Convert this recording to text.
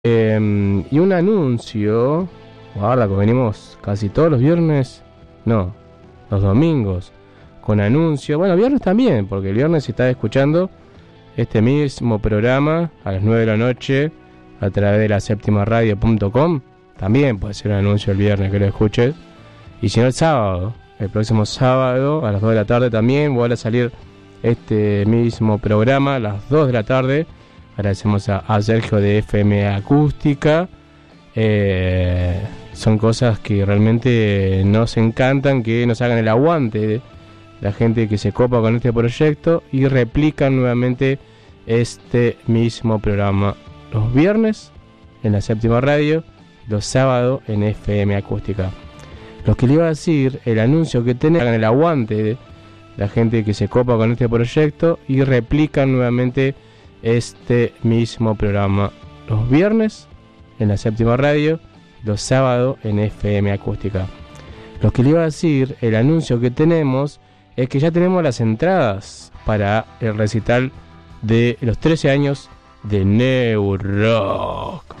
Y un anuncio, guarda que venimos casi todos los viernes, no, los domingos, con anuncio, bueno, viernes también, porque el viernes si estás escuchando este mismo programa a las 9 de la noche a través de la septimaradio.com, también puede ser un anuncio el viernes que lo escuches, y si no el sábado, el próximo sábado a las 2 de la tarde también vuelve a salir este mismo programa a las 2 de la tarde. Agradecemos a Sergio de FM Acústica. Son cosas que realmente nos encantan, que nos hagan el aguante de la gente que se copa con este proyecto y replican nuevamente este mismo programa los viernes en la Séptima Radio, los sábados en FM Acústica. Lo que le iba a decir, el anuncio que tenemos, hagan el aguante de la gente que se copa con este proyecto y replican nuevamente este mismo programa los viernes en la Séptima Radio, los sábados en FM Acústica. Lo que le iba a decir, el anuncio que tenemos es que ya tenemos las entradas para el recital de los 13 años de New Rock.